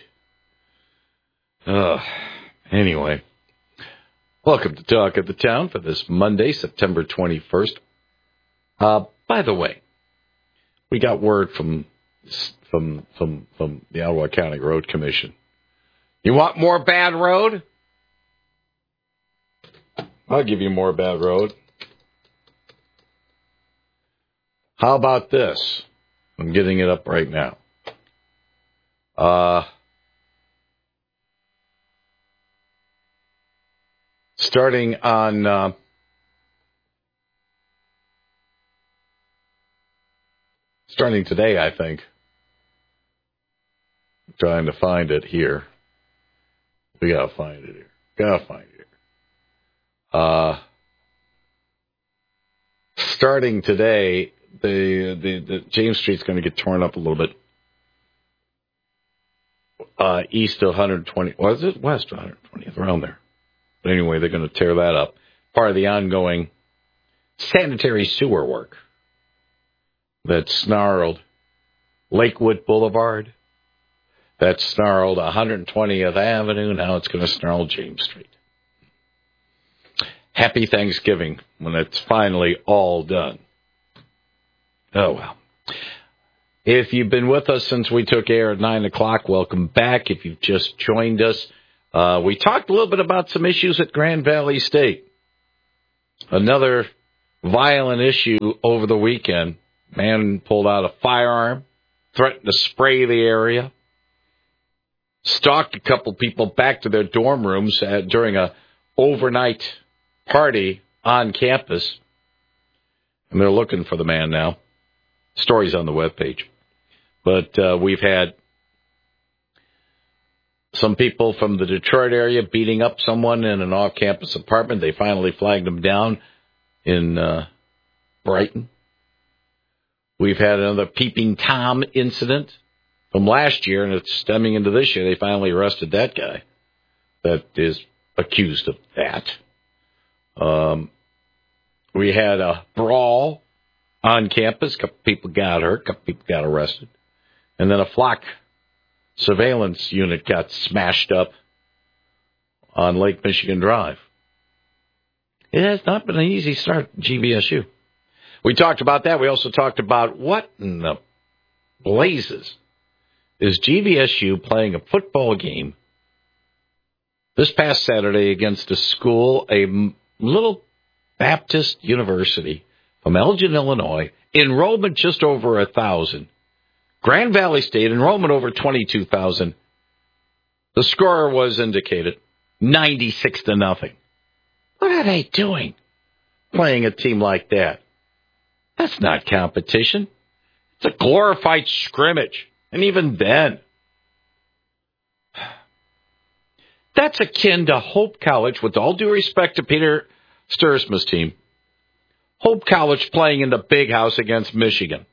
Speaker 1: Anyway. Welcome to Talk of the Town for this Monday, September 21st. By the way, we got word from the Ottawa County Road Commission. You want more bad road? I'll give you more bad road. How about this? I'm getting it up right now. Starting on starting today, I think. Trying to find it here. We got to find it here. Starting today, the James Street's going to get torn up a little bit. East of 120, was it? West of 120th, around there. But anyway, they're going to tear that up. Part of the ongoing sanitary sewer work that snarled Lakewood Boulevard, that snarled 120th Avenue, now it's going to snarl James Street. Happy Thanksgiving when it's finally all done. Oh, well. If you've been with us since we took air at 9 o'clock, welcome back. If you've just joined us, we talked a little bit about some issues at Grand Valley State. Another violent issue over the weekend. Man pulled out a firearm, threatened to spray the area, stalked a couple people back to their dorm rooms during a overnight party on campus. And they're looking for the man now. Stories on the webpage. But we've had some people from the Detroit area beating up someone in an off-campus apartment. They finally flagged them down in Brighton. We've had another Peeping Tom incident from last year, and it's stemming into this year. They finally arrested that guy that is accused of that. We had a brawl on campus. A couple people got hurt. A couple people got arrested. And then a flock surveillance unit got smashed up on Lake Michigan Drive. It has not been an easy start at GVSU. We talked about that. We also talked about what in the blazes is GVSU playing a football game this past Saturday against a school, a little Baptist university from Elgin, Illinois, enrollment just over 1,000. Grand Valley State, enrollment over 22,000. The score was indicated 96-0. What are they doing playing a team like that? That's not competition. It's a glorified scrimmage. And even then, that's akin to Hope College, with all due respect to Peter Stursma's team. Hope College playing in the big house against Michigan.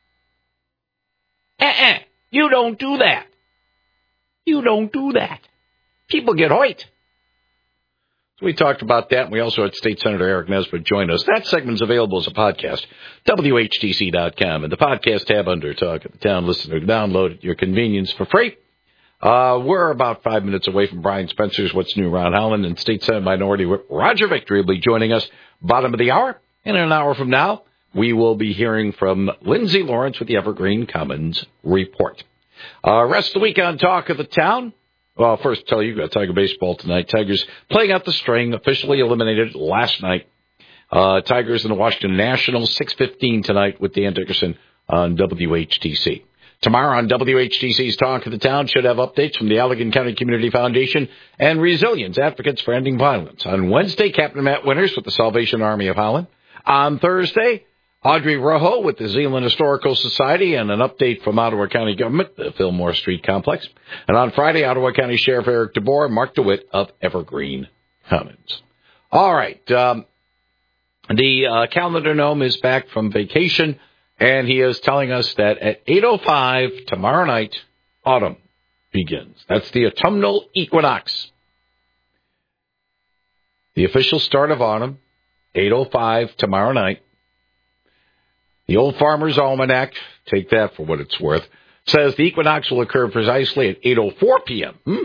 Speaker 1: You don't do that. You don't do that. People get hoit. So we talked about that, and we also had State Senator Eric Nesbitt join us. That segment's available as a podcast, WHTC.com, and the podcast tab under Talk of the Town. Listener, download at your convenience for free. We're about 5 minutes away from Brian Spencer's What's New Around Holland, and State Senate Minority Whip Roger Victory will be joining us bottom of the hour. And in an hour from now, we will be hearing from Lindsay Lawrence with the Evergreen Commons Report. Rest of the week on Talk of the Town. Well, first tell you, got Tiger baseball tonight. Tigers playing out the string, officially eliminated last night. Tigers and the Washington Nationals, 6:15 tonight with Dan Dickerson on WHTC. Tomorrow on WHTC's Talk of the Town should have updates from the Allegan County Community Foundation and Resilience Advocates for Ending Violence. On Wednesday, Captain Matt Winters with the Salvation Army of Holland. On Thursday, Audrey Rojo with the Zeeland Historical Society and an update from Ottawa County Government, the Fillmore Street Complex. And on Friday, Ottawa County Sheriff Eric DeBoer and Mark DeWitt of Evergreen Commons. All right. The calendar gnome is back from vacation, and he is telling us that at 8:05 tomorrow night, autumn begins. That's the autumnal equinox. The official start of autumn, 8:05 tomorrow night. The Old Farmer's Almanac, take that for what it's worth, says the equinox will occur precisely at 8:04 p.m.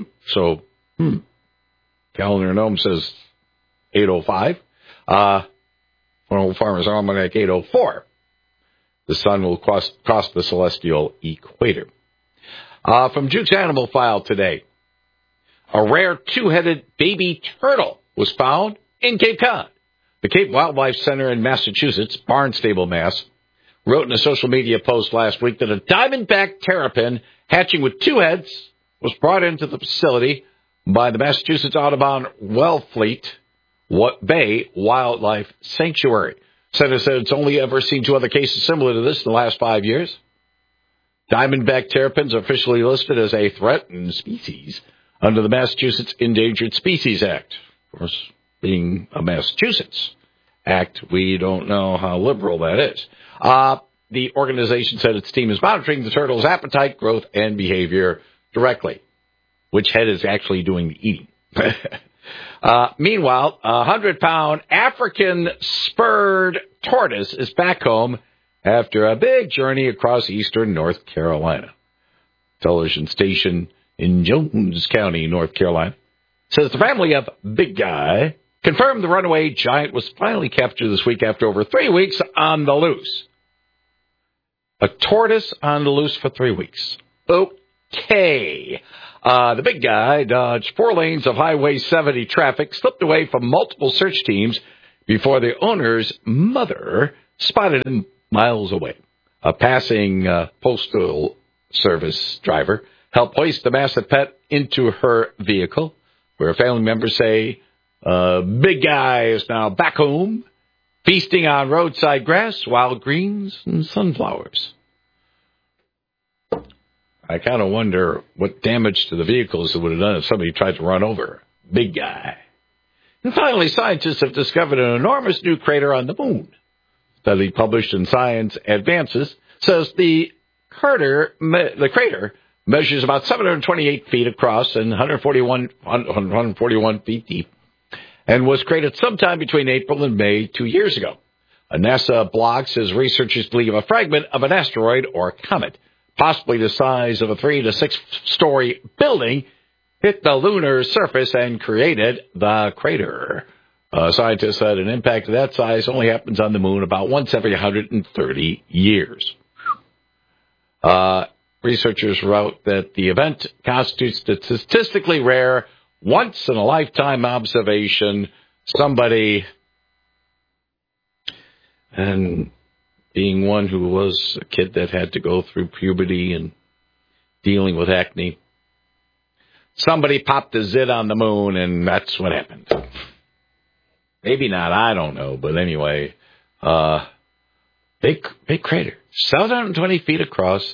Speaker 1: Calendar Gnome says 8:05. Old Farmer's Almanac, 8:04. The sun will cross the celestial equator. From Duke's Animal File today, a rare two-headed baby turtle was found in Cape Cod. The Cape Wildlife Center in Massachusetts, Barnstable, Mass., wrote in a social media post last week that a diamondback terrapin hatching with two heads was brought into the facility by the Massachusetts Audubon Wellfleet Bay Wildlife Sanctuary. Center said it's only ever seen two other cases similar to this in the last 5 years. Diamondback terrapins are officially listed as a threatened species under the Massachusetts Endangered Species Act. Of course, being a Massachusetts act, we don't know how liberal that is. The organization said its team is monitoring the turtle's appetite, growth, and behavior directly. Which head is actually doing the eating? Meanwhile, a 100-pound African spurred tortoise is back home after a big journey across eastern North Carolina. Television station in Jones County, North Carolina, says the family of Big Guy confirmed the runaway giant was finally captured this week after over 3 weeks on the loose. A tortoise on the loose for 3 weeks. Okay. The Big Guy dodged 4 lanes of Highway 70 traffic, slipped away from multiple search teams before the owner's mother spotted him miles away. A passing postal service driver helped hoist the massive pet into her vehicle, where family members say Big Guy is now back home, feasting on roadside grass, wild greens, and sunflowers. I kind of wonder what damage to the vehicles it would have done if somebody tried to run over Big Guy. And finally, scientists have discovered an enormous new crater on the moon. A study published in Science Advances says the crater measures about 728 feet across and 141 feet deep, and was created sometime between April and May 2 years ago. A NASA blog says researchers believe a fragment of an asteroid or comet, possibly the size of a 3 to 6 story building, hit the lunar surface and created the crater. Scientists said an impact of that size only happens on the moon about once every 130 years. Researchers wrote that the event constitutes a statistically rare, once-in-a-lifetime observation. Somebody, and being one who was a kid that had to go through puberty and dealing with acne, somebody popped a zit on the moon, and that's what happened. Maybe not, I don't know, but anyway, big crater, 720 feet across,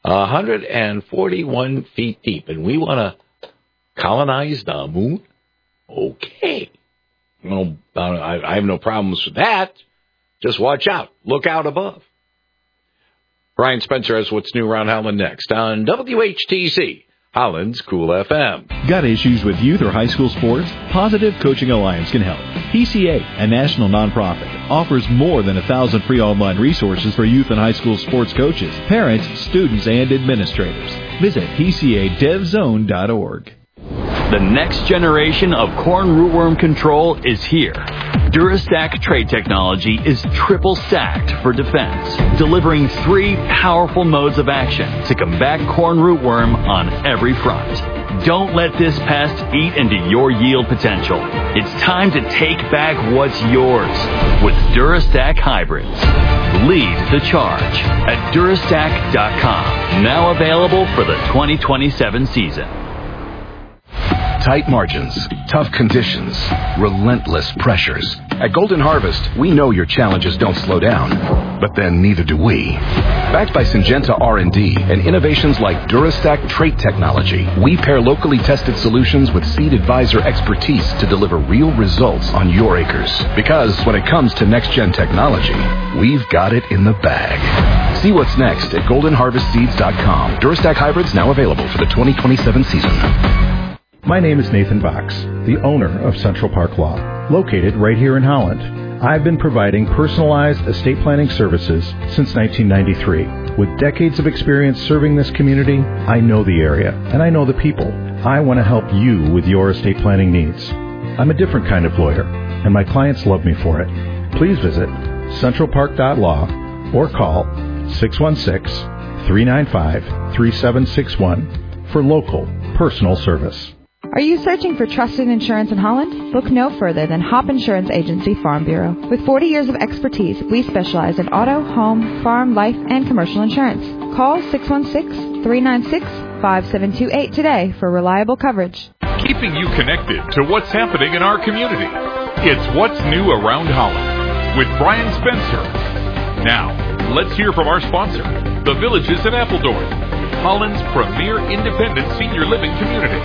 Speaker 1: 141 feet deep, and we want to colonize the moon? Okay. Well, I have no problems with that. Just watch out. Look out above. Brian Spencer has what's new around Holland next on WHTC, Holland's Cool FM.
Speaker 3: Got issues with youth or high school sports? Positive Coaching Alliance can help. PCA, a national nonprofit, offers more than 1,000 free online resources for youth and high school sports coaches, parents, students, and administrators. Visit PCADevZone.org.
Speaker 21: The next generation of corn rootworm control is here. Durastack trait technology is triple stacked for defense, delivering 3 powerful modes of action to combat corn rootworm on every front. Don't let this pest eat into your yield potential. It's time to take back what's yours with Durastack hybrids. Lead the charge at Durastack.com. Now available for the 2027 season.
Speaker 5: Tight margins, tough conditions, relentless pressures. At Golden Harvest, we know your challenges don't slow down, but then neither do we. Backed by Syngenta R&D and innovations like Durastack trait technology, we pair locally tested solutions with Seed Advisor expertise to deliver real results on your acres. Because when it comes to next-gen technology, we've got it in the bag. See what's next at GoldenHarvestSeeds.com. Durastack hybrids now available for the 2027 season.
Speaker 6: My name is Nathan Box, the owner of Central Park Law, located right here in Holland. I've been providing personalized estate planning services since 1993. With decades of experience serving this community, I know the area and I know the people. I want to help you with your estate planning needs. I'm a different kind of lawyer, and my clients love me for it. Please visit centralpark.law or call 616-395-3761 for local personal service.
Speaker 24: Are you searching for trusted insurance in Holland? Look no further than Hop Insurance Agency Farm Bureau. With 40 years of expertise, we specialize in auto, home, farm, life, and commercial insurance. Call 616-396-5728 today for reliable coverage.
Speaker 8: Keeping you connected to what's happening in our community. It's What's New Around Holland with Brian Spencer. Now, let's hear from our sponsor, The Villages at Appledorn, Holland's premier independent senior living community.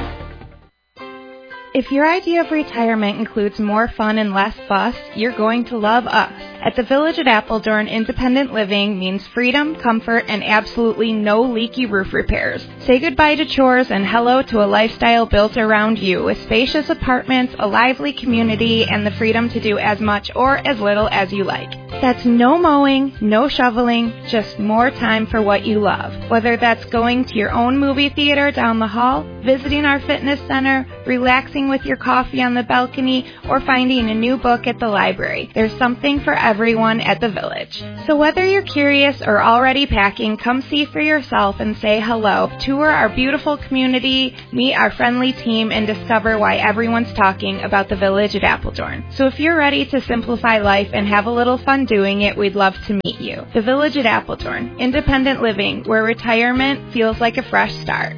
Speaker 24: If your idea of retirement includes more fun and less fuss, you're going to love us. At the Village at Appledorn, independent living means freedom, comfort, and absolutely no leaky roof repairs. Say goodbye to chores and hello to a lifestyle built around you with spacious apartments, a lively community, and the freedom to do as much or as little as you like. That's no mowing, no shoveling, just more time for what you love. Whether that's going to your own movie theater down the hall, visiting our fitness center, relaxing with your coffee on the balcony, or finding a new book at the library, there's something for everyone at the Village. So whether you're curious or already packing, come see for yourself and say hello. Tour our beautiful community, meet our friendly team, and discover why everyone's talking about the Village at Appledorn. So if you're ready to simplify life and have a little fun doing it, we'd love to meet you. The Village at Appledorn, independent living, where retirement feels like a fresh start.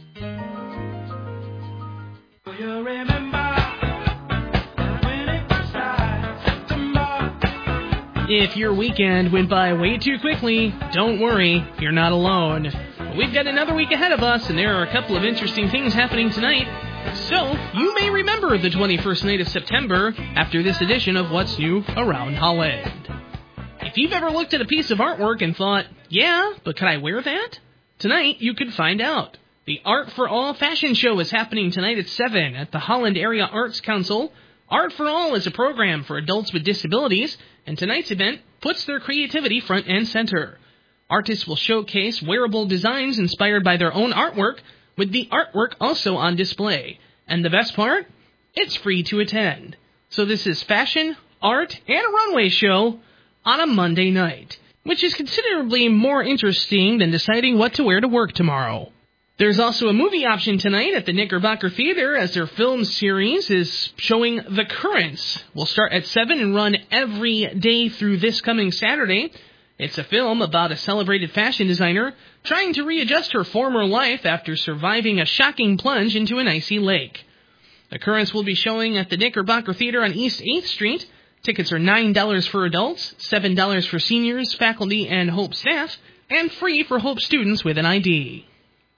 Speaker 2: If your weekend went by way too quickly, don't worry, you're not alone. We've got another week ahead of us, and there are a couple of interesting things happening tonight. So, you may remember the 21st night of September after this edition of What's New Around Holland. If you've ever looked at a piece of artwork and thought, yeah, but could I wear that? Tonight, you could find out. The Art for All fashion show is happening tonight at 7 at the Holland Area Arts Council. Art for All is a program for adults with disabilities, and tonight's event puts their creativity front and center. Artists will showcase wearable designs inspired by their own artwork, with the artwork also on display. And the best part? It's free to attend. So this is fashion, art, and a runway show on a Monday night, which is considerably more interesting than deciding what to wear to work tomorrow. There's also a movie option tonight at the Knickerbocker Theater as their film series is showing The Currents. Will start at 7 and run every day through this coming Saturday. It's a film about a celebrated fashion designer trying to readjust her former life after surviving a shocking plunge into an icy lake. The Currents will be showing at the Knickerbocker Theater on East 8th Street. Tickets are $9 for adults, $7 for seniors, faculty, and Hope staff, and free for Hope students with an ID.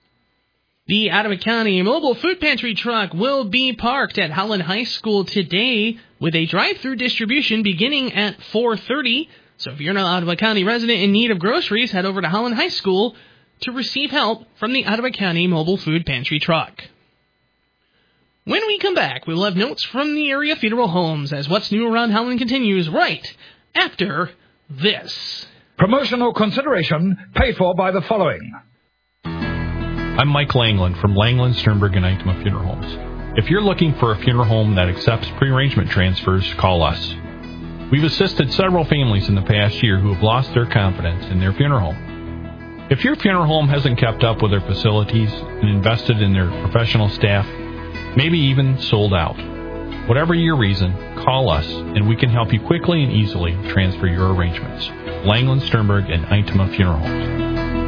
Speaker 2: The Ottawa County Mobile Food Pantry truck will be parked at Holland High School today with a drive-through distribution beginning at 4:30. So if you're an Ottawa County resident in need of groceries, head over to Holland High School to receive help from the Ottawa County Mobile Food Pantry truck. When we come back, we'll have notes from the area funeral homes as What's New Around Holland continues right after this.
Speaker 7: Promotional consideration paid for by the following.
Speaker 10: I'm Mike Langland from Langland, Sternberg, and Eichmann Funeral Homes. If you're looking for a funeral home that accepts pre-arrangement transfers, call us. We've assisted several families in the past year who have lost their confidence in their funeral home. If your funeral home hasn't kept up with their facilities and invested in their professional staff, maybe even sold out, whatever your reason, call us and we can help you quickly and easily transfer your arrangements. Langland, Sternberg, and Eichmann Funeral Homes.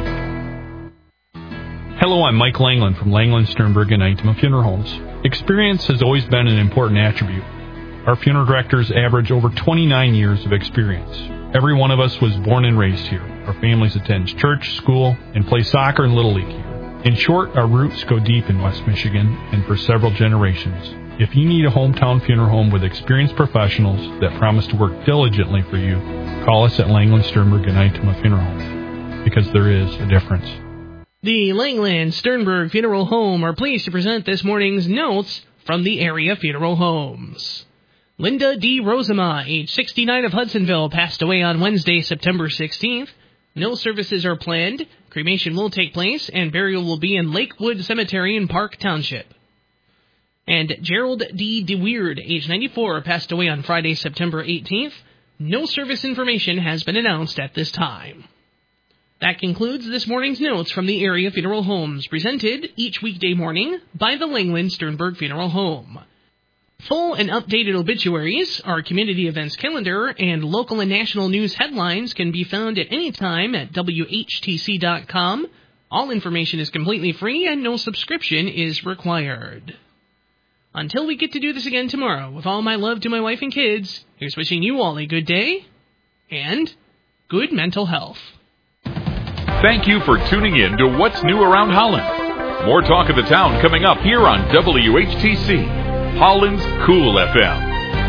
Speaker 10: Hello, I'm Mike Langland from Langland, Sternberg, and Eichmann Funeral Homes. Experience has always been an important attribute. Our funeral directors average over 29 years of experience. Every one of us was born and raised here. Our families attend church, school, and play soccer and Little League here. In short, our roots go deep in West Michigan and for several generations. If you need a hometown funeral home with experienced professionals that promise to work diligently for you, call us at Langland, Sternberg, and Eichmann Funeral Homes, because there is a difference.
Speaker 2: The Langland Sternberg Funeral Home are pleased to present this morning's notes from the area funeral homes. Linda D. Rosema, age 69 of Hudsonville, passed away on Wednesday, September 16th. No services are planned. Cremation will take place, and burial will be in Lakewood Cemetery in Park Township. And Gerald D. DeWeird, age 94, passed away on Friday, September 18th. No service information has been announced at this time. That concludes this morning's notes from the area funeral homes, presented each weekday morning by the Langland Sternberg Funeral Home. Full and updated obituaries, our community events calendar, and local and national news headlines can be found at any time at WHTC.com. All information is completely free and no subscription is required. Until we get to do this again tomorrow, with all my love to my wife and kids, here's wishing you all a good day and good mental health.
Speaker 8: Thank you for tuning in to What's New Around Holland. More talk of the town coming up here on WHTC, Holland's Cool FM.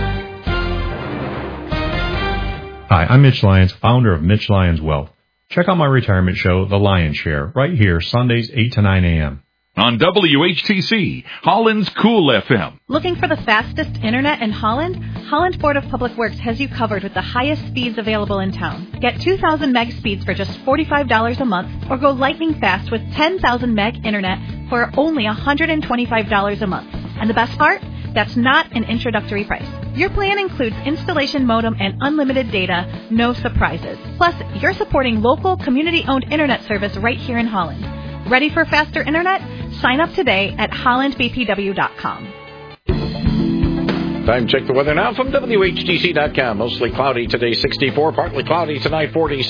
Speaker 11: Hi, I'm Mitch Lyons, founder of Mitch Lyons Wealth. Check out my retirement show, The Lion's Share, right here, Sundays 8 to 9 a.m.
Speaker 8: On WHTC, Holland's Cool FM.
Speaker 12: Looking for the fastest internet in Holland? Holland Board of Public Works has you covered with the highest speeds available in town. Get 2,000 meg speeds for just $45 a month, or go lightning fast with 10,000 meg internet for only $125 a month. And the best part? That's not an introductory price. Your plan includes installation modem and unlimited data, no surprises. Plus, you're supporting local, community-owned internet service right here in Holland. Ready for faster internet? Sign up today at hollandbpw.com.
Speaker 1: Time check the weather now from WHTC.com. Mostly cloudy today, 64. Partly cloudy tonight, 46.